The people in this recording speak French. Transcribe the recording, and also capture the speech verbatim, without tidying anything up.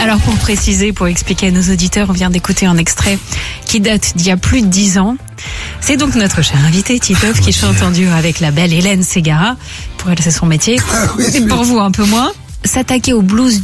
Alors pour préciser, pour expliquer à nos auditeurs, on vient d'écouter un extrait qui date d'il y a plus de dix ans. C'est donc notre cher invité, Titoff, qui chante en duo avec la belle Hélène Ségara. Pour elle, c'est son métier. Ah oui, Et pour vous, un peu moins. S'attaquer au blues